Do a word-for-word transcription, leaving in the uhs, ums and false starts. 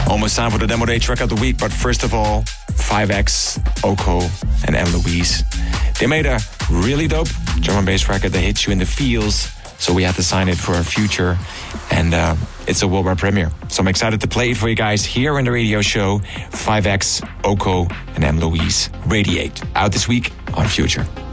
Almost time for the Demo Day track of the week, but first of all, five X, Oko, and M. Louise. They made a really dope drum and bass record that hits you in the feels, so we had to sign it for our future, and uh, it's a worldwide premiere. So I'm excited to play it for you guys here in the radio show. five X, Oko, and M. Louise. Radiate, out this week on Future.